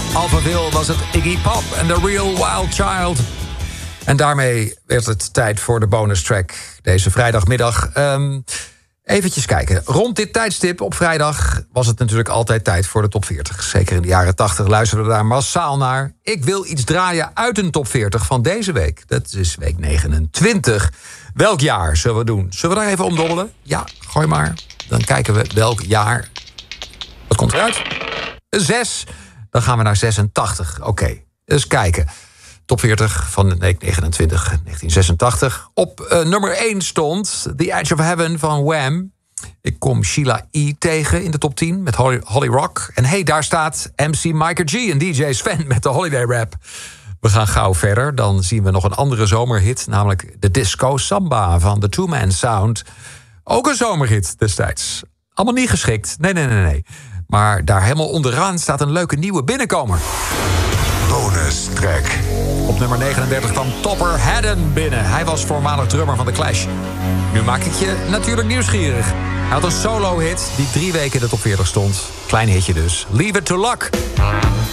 Alphaville was het Iggy Pop en The Real Wild Child. En daarmee werd het tijd voor de bonus track deze vrijdagmiddag. Eventjes kijken. Rond dit tijdstip op vrijdag was het natuurlijk altijd tijd voor de top 40. Zeker in de jaren 80 luisterden we daar massaal naar. Ik wil iets draaien uit een top 40 van deze week. Dat is week 29. Welk jaar zullen we doen? Zullen we daar even omdobbelen? Ja, gooi maar. Dan kijken we welk jaar. Wat komt eruit? 6. Dan gaan we naar 86. Oké, eens kijken. Top 40 van week 29, 1986. Op nummer 1 stond The Edge of Heaven van Wham. Ik kom Sheila E. tegen in de top 10 met Holly Rock. En hey, daar staat MC Micah G en DJ Sven met de Holiday Rap. We gaan gauw verder. Dan zien we nog een andere zomerhit, namelijk de Disco Samba van de Two Man Sound. Ook een zomerhit destijds. Allemaal niet geschikt. Nee. Maar daar helemaal onderaan staat een leuke nieuwe binnenkomer. Bonus track. Op nummer 39 kwam Topper Haddon binnen. Hij was voormalig drummer van The Clash. Nu maak ik je natuurlijk nieuwsgierig. Hij had een solo-hit die 3 weken in de top 40 stond. Klein hitje dus. Leave It To Luck.